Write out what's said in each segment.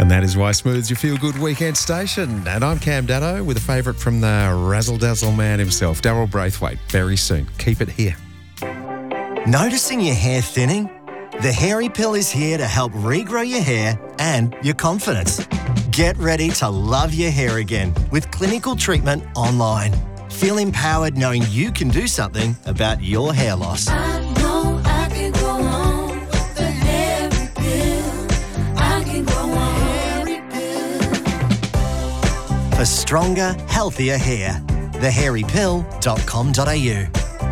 And that is why Smooth's your feel-good weekend station. And I'm Cam Daddo with a favourite from the razzle-dazzle man himself, Daryl Braithwaite. Very soon. Keep it here. Noticing your hair thinning? The Hairy Pill is here to help regrow your hair and your confidence. Get ready to love your hair again with clinical treatment online. Feel empowered knowing you can do something about your hair loss. I know I can go on the Hairy Pill. I can go on Hairy Pill. For stronger, healthier hair. thehairypill.com.au.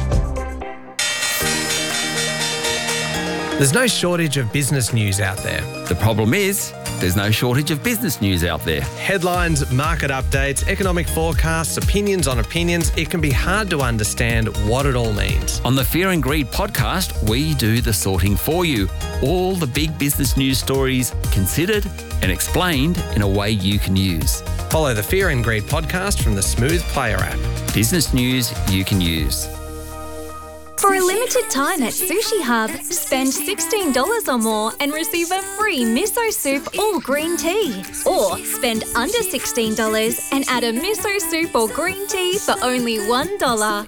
There's no shortage of business news out there. The problem is, there's no shortage of business news out there. Headlines, market updates, economic forecasts, opinions on opinions. It can be hard to understand what it all means. On the Fear and Greed podcast, we do the sorting for you. All the big business news stories considered and explained in a way you can use. Follow the Fear and Greed podcast from the Smooth Player app. Business news you can use. For a limited time at Sushi Hub, spend $16 or more and receive a free miso soup or green tea. Or spend under $16 and add a miso soup or green tea for only $1.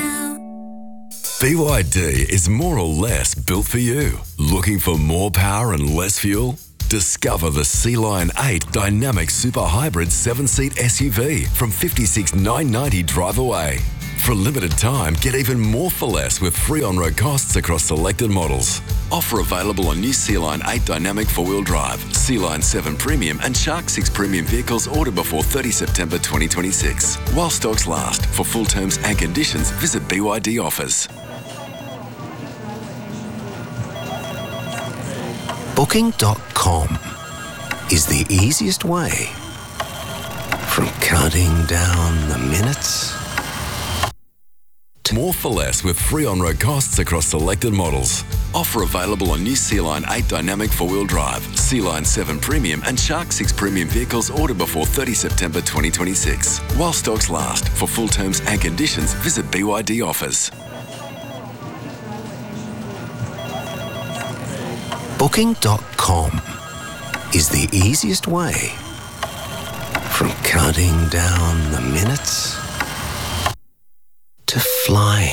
BYD is more or less built for you. Looking for more power and less fuel? Discover the Sea Lion 8 Dynamic Super Hybrid 7-seat SUV from $56,990 drive away. For a limited time, get even more for less with free on-road costs across selected models. Offer available on new Sea Lion 8 Dynamic 4-wheel drive, Sea Lion 7 Premium and Shark 6 Premium vehicles ordered before 30 September 2026. While stocks last. For full terms and conditions, visit BYD Offers. Booking.com is the easiest way from counting down the minutes. More for less with free on-road costs across selected models. Offer available on new Sea Lion 8 Dynamic 4-wheel drive, Sea Lion 7 Premium and Shark 6 Premium vehicles ordered before 30 September 2026. While stocks last. For full terms and conditions, visit BYD Offers. Booking.com is the easiest way from counting down the minutes to flying.